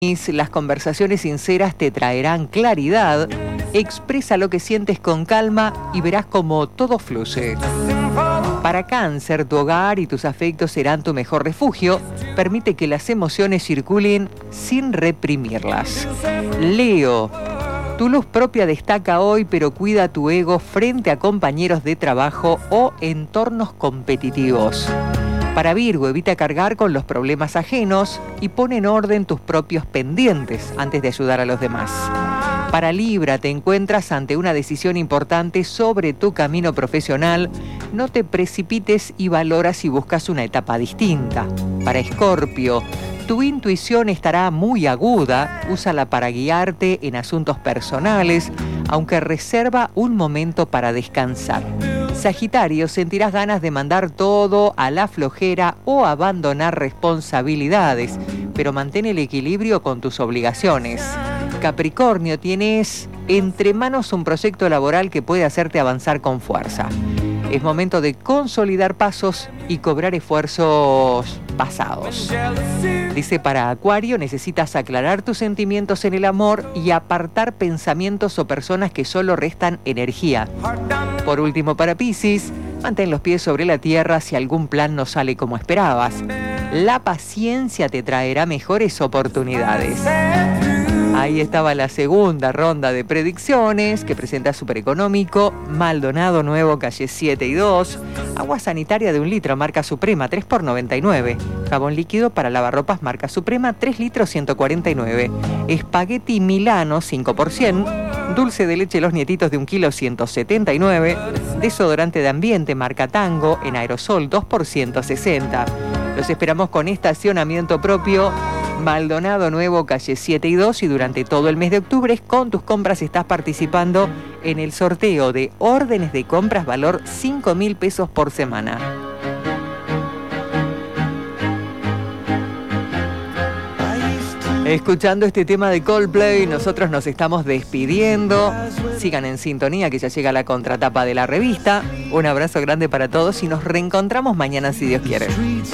Las conversaciones sinceras te traerán claridad. Expresa lo que sientes con calma y verás cómo todo fluye. Para Cáncer, tu hogar y tus afectos serán tu mejor refugio. Permite que las emociones circulen sin reprimirlas. Leo, tu luz propia destaca hoy, pero cuida tu ego frente a compañeros de trabajo o entornos competitivos. Para Virgo, evita cargar con los problemas ajenos y pon en orden tus propios pendientes antes de ayudar a los demás. Para Libra, te encuentras ante una decisión importante sobre tu camino profesional. No te precipites y valora si buscas una etapa distinta. Para Escorpio, tu intuición estará muy aguda. Úsala para guiarte en asuntos personales, aunque reserva un momento para descansar. Sagitario, sentirás ganas de mandar todo a la flojera o abandonar responsabilidades, pero mantén el equilibrio con tus obligaciones. Capricornio, tienes entre manos un proyecto laboral que puede hacerte avanzar con fuerza. Es momento de consolidar pasos y cobrar esfuerzos pasados. Dice para Acuario, necesitas aclarar tus sentimientos en el amor y apartar pensamientos o personas que solo restan energía. Por último, para Piscis, mantén los pies sobre la tierra si algún plan no sale como esperabas. La paciencia te traerá mejores oportunidades. Ahí estaba la segunda ronda de predicciones que presenta Supereconómico. Maldonado Nuevo, calle 7 y 2. Agua sanitaria de 1 litro, marca Suprema, 3 por 99. Jabón líquido para lavarropas, marca Suprema, 3 litros, 149. Espagueti Milano, 5 por 100. Dulce de leche Los Nietitos de 1 kilo, 179. Desodorante de ambiente, marca Tango, en aerosol, 2 por 160. Los esperamos con estacionamiento propio. Maldonado Nuevo, calle 7 y 2, y durante todo el mes de octubre con tus compras estás participando en el sorteo de órdenes de compras valor 5.000 pesos por semana. Escuchando este tema de Coldplay, nosotros nos estamos despidiendo. Sigan en sintonía que ya llega la contratapa de la revista. Un abrazo grande para todos y nos reencontramos mañana si Dios quiere.